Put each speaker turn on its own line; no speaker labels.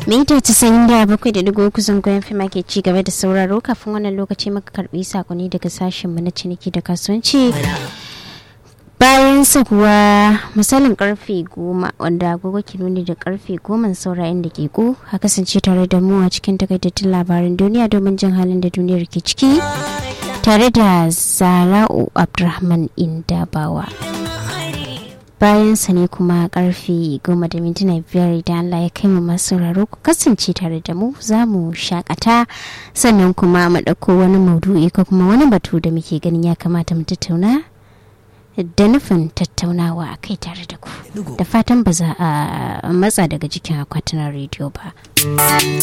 Mita 97.3 zangon FM ke ci gaba da sauraro. Kafin wannan lokaci muka karbi sakonni daga sashen mu na ciniki da kasuwanci. Bayan sa kuwa misalin karfe 10 wanda agogo ke nuni da karfe 10 saurayin da ke ko a kasance tare da mu a cikin takaitattun labaran duniya domin jin halin da duniyar ke ciki tare da Zara'u Abdulrahman Indabawa. Bayan sa ne kuma karfe 10:05 idan Allah ya kai mu masu sauraro ku kasance tare da mu za mu shakata sannan kuma mu dauko wani maudu'i ko kuma wani batu da muke ganin ya kamata mu tattauna da nufin tattaunawa a kai tare da ku da fatan ba za a matsa daga jikin akwatunan rediyo ba.